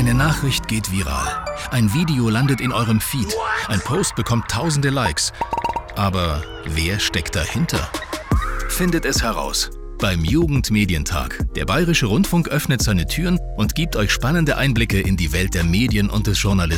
Eine Nachricht geht viral. Ein Video landet in eurem Feed. Ein Post bekommt tausende Likes. Aber wer steckt dahinter? Findet es heraus beim Jugendmedientag. Der Bayerische Rundfunk öffnet seine Türen und gibt euch spannende Einblicke in die Welt der Medien und des Journalismus.